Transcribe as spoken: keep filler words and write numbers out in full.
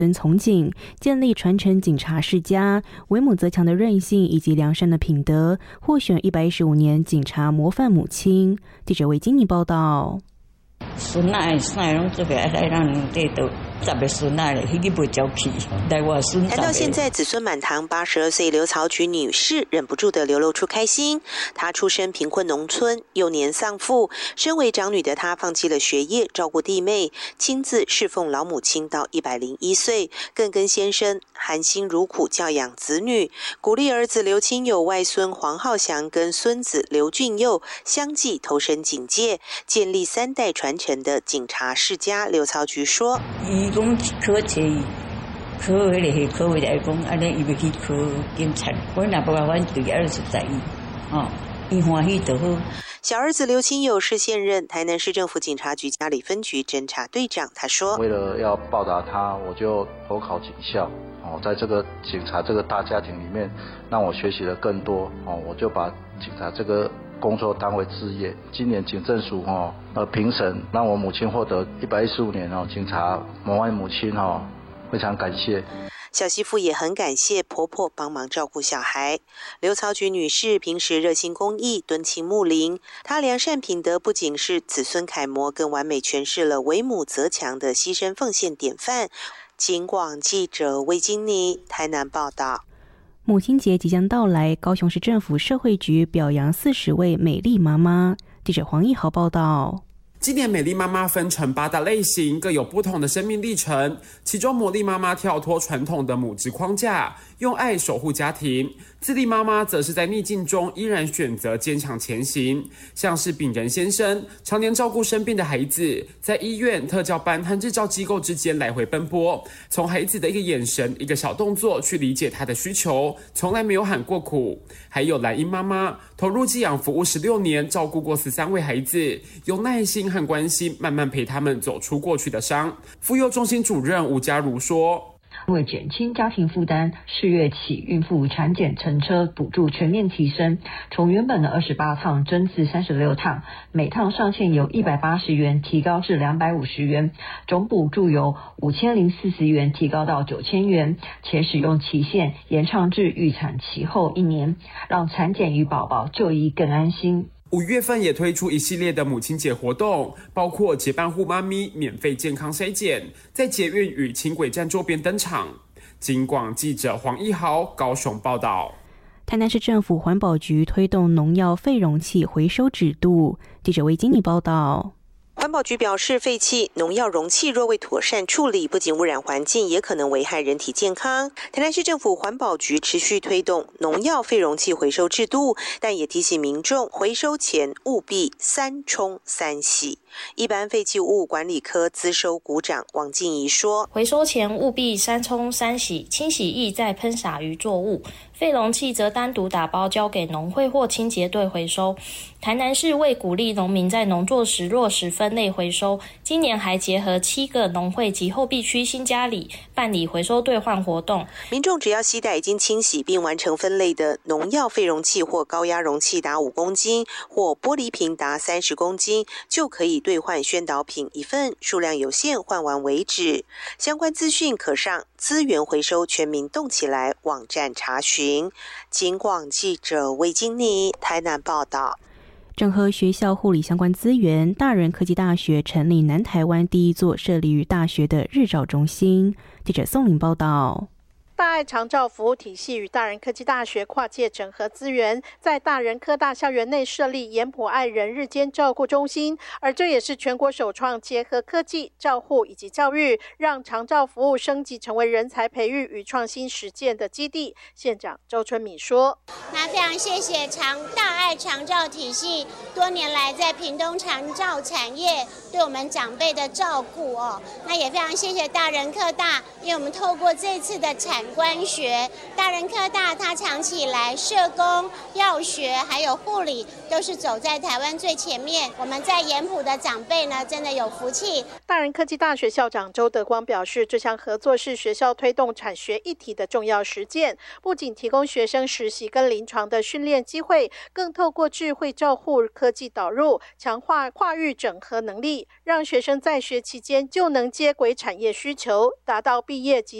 跟从警，建立传承警察世家、为母则强的韧性以及良善的品德，获选一百一十五年警察模范母亲。记者魏金妮报道。 孙仔啥拢做来来让人对到十个孙仔咧，迄个袂招气，来我孙。 谈到现在子孙满堂，八十二岁刘曹菊女士忍不住的流露出开心。她出身贫困农村，幼年丧父，身为长女的她放弃了学业，照顾弟妹，亲自侍奉老母亲到一百零一岁，更跟先生含辛茹苦教养子女，鼓励儿子刘清友、外孙黄浩翔跟孙子刘俊佑相继投身警界，建立三代传承的警察世家。刘曹菊说：“ 伊讲考册，考迄个考位来讲，安尼伊要去考警察，我若不反对，二十在意，哦，伊欢喜就好。” 小儿子刘清友是现任台南市政府警察局嘉里分局侦查队长，他说：“ 为了要报答他，我就投考警校。哦，在这个警察这个大家庭里面，让我学习了更多。哦，我就把警察这个工作当为志业。今年警政署哦呃评审，让我母亲获得一百一十五年哦警察模范母亲哦，非常感谢。” 小媳妇也很感谢婆婆帮忙照顾小孩。刘曹菊女士平时热心公益，敦亲睦邻，她良善品德不仅是子孙楷模，更完美诠释了为母则强的牺牲奉献典范。警广记者魏金妮台南报道。 母亲节即将到来，高雄市政府社会局表扬四十位美丽妈妈。记者黄义豪报道。 今年美丽妈妈分成八大类型，各有不同的生命历程。其中魔力妈妈跳脱传统的母职框架，用爱守护家庭；自立妈妈则是在逆境中依然选择坚强前行。像是秉仁先生，常年照顾生病的孩子，在医院、特教班和日照机构之间来回奔波，从孩子的一个眼神、一个小动作去理解他的需求，从来没有喊过苦。还有莱茵妈妈，投入寄养服务十六年，照顾过十三位孩子，有耐心和关心，慢慢陪他们走出过去的伤。妇幼中心主任吴家如说：“ 为减轻家庭负担，四月起孕妇产检乘车补助全面提升，从原本的二十八趟增至三十六趟，每趟上限由一百八十元提高至两百五十元，总补助由五千零四十元提高到九千元，且使用期限延长至预产期后一年，让产检与宝宝就医更安心。” 五月份也推出一系列的母亲节活动，包括结伴护妈咪免费健康筛检，在捷运与轻轨站周边登场。警广记者黄一豪高雄报道。 台南市政府环保局推动农药废容器回收制度。记者魏金妮报道。 环保局表示，废弃农药容器若未妥善处理，不仅污染环境，也可能危害人体健康。台南市政府环保局持续推动农药废容器回收制度，但也提醒民众回收前务必三冲三洗。一般废弃物管理科资收股长王静怡说：“ 回收前务必三冲三洗，清洗液再喷洒于作物，废容器则单独打包交给农会或清洁队回收。台南市为鼓励农民在农作时落实分类回收，今年还结合七个农会及后壁区新家里办理回收兑换活动。 民众只要携带已经清洗并完成分类的农药废容器或高压容器达五公斤，或玻璃瓶达三十公斤，就可以兑换宣导品一份，数量有限，换完为止。相关资讯可上资源回收全民动起来网站查询。警广记者魏金妮台南报道。 整合学校护理相关资源，大人科技大学成立南台湾第一座设立于大学的日照中心。记者宋玲报道。 大爱长照服务体系与大人科技大学跨界整合资源，在大人科大校园内设立颜普爱人日间照顾中心，而这也是全国首创结合科技、照护以及教育，让长照服务升级成为人才培育与创新实践的基地。县长周春米说：“ 那非常谢谢长大爱长照体系多年来在屏东长照产业对我们长辈的照顾哦，那也非常谢谢大人科大，因为我们透过这次的产官学。大人科大它长期以来社工、药学还有护理都是走在台湾最前面。我们在盐埔的长辈呢，真的有福气。 大人科技大学校长周德光表示，这项合作是学校推动产学一体的重要实践，不仅提供学生实习跟临床的训练机会，更透过智慧照护科技导入，强化跨域整合能力，让学生在学期间就能接轨产业需求，达到毕业及